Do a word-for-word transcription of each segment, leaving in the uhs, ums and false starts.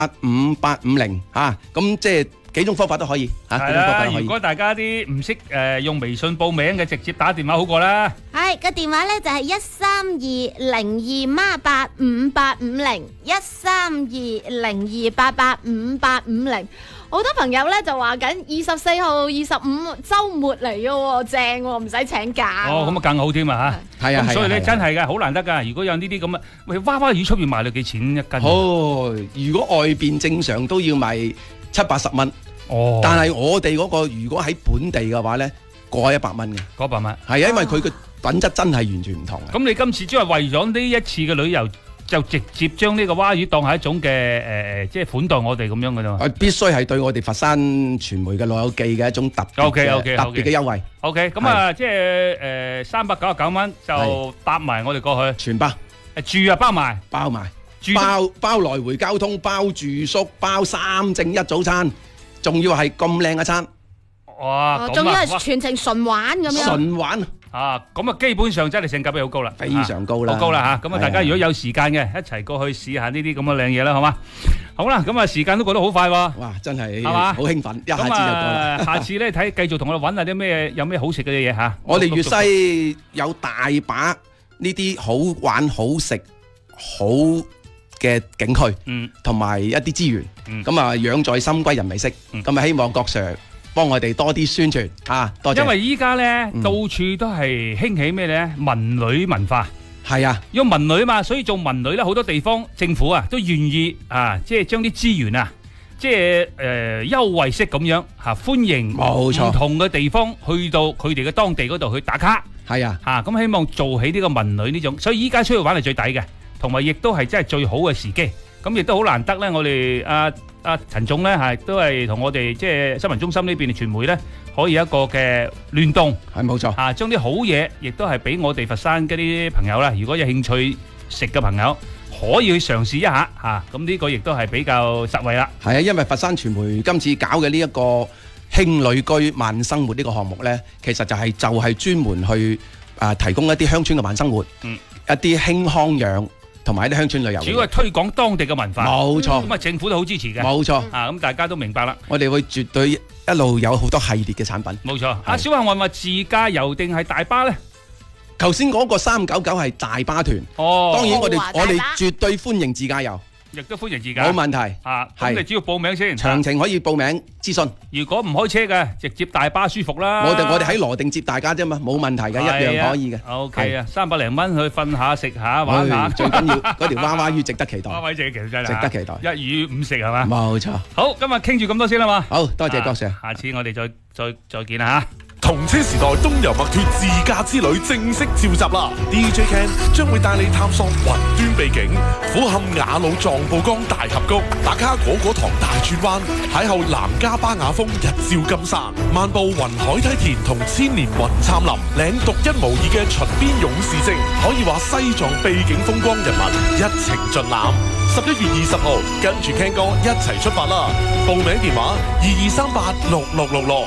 五八五零嚇，咁即係幾種方法都可以嚇。 係啦，如果大家啲唔識誒用微信報名嘅，直接打電話好過啦。 係個電話咧就係一三二零二孖八五八五零，一三二零二八八五八五零。好多朋友咧就話緊二十四號、二十五週末嚟嘅喎，正喎，唔使請假。 哦，咁啊更好添啊嚇！ 係啊， 咁所以咧真係㗎，好難得㗎。如果有呢啲咁嘅，喂，娃娃魚出邊賣到幾錢一斤？ 哦，如果外邊正常都要賣七八十蚊。哦，但係我哋嗰個如果喺本地嘅話咧，過一百蚊嘅。 過一百蚊。係因為佢嘅品質真係完全唔同嘅。 咁你今次即係為咗呢一次嘅旅遊，就直接將呢個蛙魚當係一種嘅誒誒，即係款待我哋咁樣嘅啫嘛。 必須係對我哋佛山傳媒嘅老友記嘅一種特別嘅 OK OK 特別嘅優惠。 OK，咁啊，即係誒三百九十九蚊就搭埋我哋過去， 全包。 誒住啊包埋， 包埋，包包來回交通，包住宿，包三正一早餐，仲要係咁靚嘅餐。 哇！ 仲要係全程純玩咁樣。 純玩。 啊，咁啊，基本上真係性價比好高啦， 非常高啦， 好高啦嚇！咁啊，大家如果有時間嘅，一齊過去試下呢啲咁嘅靚嘢啦，好嘛？好啦，咁啊，時間都過得好快喎。 哇！真係係嘛？ 好興奮，一下子就過啦。 下次咧睇，繼續同我哋揾下啲咩有咩好食嘅嘢嚇。 我哋粵西有大把呢啲好玩、好食、好嘅景區，嗯，同埋一啲資源，嗯，咁啊，養在深閨人未識，咁啊，希望郭 Sir。幫我哋多啲宣傳啊！多謝。因為依家咧到處都係興起咩咧文旅文化，係啊，用文旅嘛，所以做文旅咧好多地方政府啊都願意啊，即係將啲資源啊，即係誒優惠式咁樣嚇歡迎冇錯唔同嘅地方去到佢哋嘅當地嗰度去打卡，係啊嚇咁希望做起呢個文旅呢種，所以依家出去玩係最抵嘅，同埋亦都係真係最好嘅時機。咁亦都好難得咧，我哋阿阿陳總咧係都係同我哋即係新聞中心呢邊嘅傳媒咧，可以一個嘅聯動，係冇錯啊！將啲好嘢，亦都係俾我哋佛山嗰啲朋友啦，如果有興趣食嘅朋友，可以去嘗試一下嚇。咁呢個亦都係比較實惠啦。係啊，因為佛山傳媒今次搞嘅呢一個輕旅居慢生活呢個項目咧，其實就係就係專門去啊提供一啲鄉村嘅慢生活，嗯，一啲輕康養。同埋啲鄉村旅遊，主要係推廣當地嘅文化，冇錯。咁啊，政府都好支持嘅，冇錯。啊，咁大家都明白啦。我哋會絕對一路有好多系列嘅產品，冇錯。阿小幸運話自駕遊定係大巴咧？頭先嗰個三九九係大巴團，哦。當然我哋我哋絕對歡迎自駕遊。亦都歡迎自駕，冇問題啊！咁你只要報名先，詳情可以報名諮詢。如果唔開車嘅，直接大巴舒服啦。我哋我哋喺羅定接大家啫嘛，冇問題嘅，一樣可以嘅。O K 啊，三百零蚊去瞓下、食下、玩下，最緊要嗰條娃娃魚值得期待。娃娃魚其實真係值得期待，一魚五食係嘛？冇錯。好，今日傾住咁多先啦嘛。好多謝郭 Sir，下次我哋再再再見啦嚇。同車時代東遊墨脱自駕之旅正式召集啦 ！D J Ken 將會帶你探索雲端秘境，俯瞰雅魯藏布江大峽谷，打卡果果塘大轉彎，邂逅南迦巴雅峰日照金沙，漫步雲海梯田同千年雲杉林，領獨一無二嘅秦邊勇士證，可以話西藏秘境風光人物一程盡覽。十一月二十號，跟住 Ken 哥一齊出發啦！報名電話二二三八六六六六。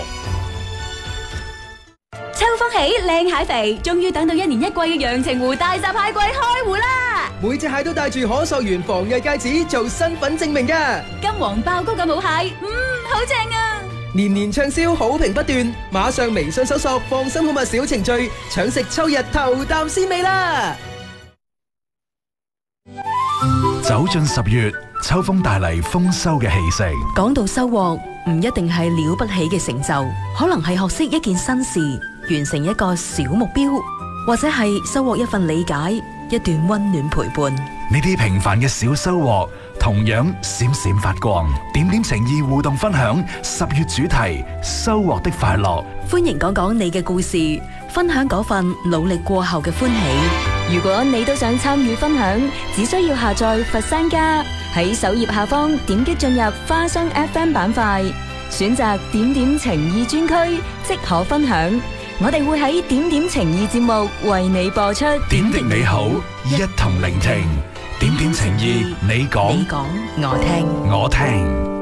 秋風起，靚蟹肥，終於等到一年一季嘅陽澄湖大閘蟹季開湖啦！ 每隻蟹都帶住可溯源防偽戒指做身份證明㗎。 金黃爆谷嘅母蟹，嗯，好正啊！ 年年暢銷，好評不斷，馬上微信搜索放心好物小程序，搶食秋日頭啖鮮味啦！ 走進十月，秋風帶嚟豐收嘅氣息。 講到收穫，唔一定係了不起嘅成就，可能係學識一件新事，完成一個小目標，或者係收穫一份理解，一段溫暖陪伴。 呢啲平凡嘅小收穫，同樣閃閃發光。點點情意互動分享十月主題：收穫的快樂。 歡迎講講你嘅故事，分享嗰份努力過後嘅歡喜。 如果你都想參與分享，只需要下載佛山家，喺首頁下方點擊進入花生 F M 板塊，選擇點點情意專區，即可分享。我哋會喺點點情意節目為你播出。 點滴美好，一同聆聽。點點情意，你講， 你講，我聽， 我聽。